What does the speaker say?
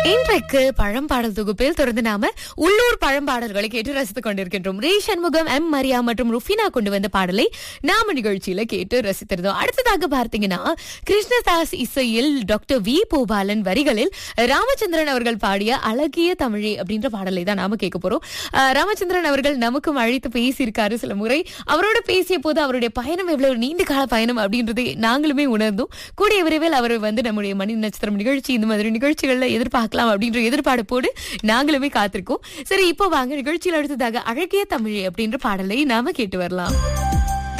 இன்றைக்கு பழம்பாடல் தொகுப்பில் தொடர்ந்து நாம உள்ளூர் பழம்பாடல்களை கேட்டு ரசித்துக் கொண்டிருக்கின்றோம். ரே சண்முகம், எம் மரியா மற்றும் ருஃபினா கொண்டு வந்த பாடலை நாம நிகழ்ச்சியில கேட்டு ரசித்திருந்தோம். அடுத்ததாக பார்த்தீங்கன்னா, கிருஷ்ணதாஸ் இசையில் டாக்டர் வி பூபாலன் வரிகளில் ராமச்சந்திரன் அவர்கள் பாடிய அழகிய தமிழே அப்படின்ற பாடலை தான் நாம கேட்க போறோம். ராமச்சந்திரன் அவர்கள் நமக்கும் அழைத்து பேசியிருக்காரு சில முறை. அவரோட பேசிய போது அவருடைய பயணம் எவ்வளவு நீண்ட கால பயணம் அப்படின்றதை நாங்களுமே உணர்ந்தோம். கூடிய விரைவில் அவர் நம்முடைய மணி நட்சத்திரம் நிகழ்ச்சி, இந்த மாதிரி நிகழ்ச்சிகள்ல எதிர்பார்க்கலாம் அப்படின்ற எதிர்பார்ப்போடு நாங்களுமே காத்திருக்கோம். சரி, இப்போ வாங்க நிகழ்ச்சியில் அடுத்ததாக அழகிய தமிழே அப்படின்ற பாடலை நாம கேட்டு வரலாம்.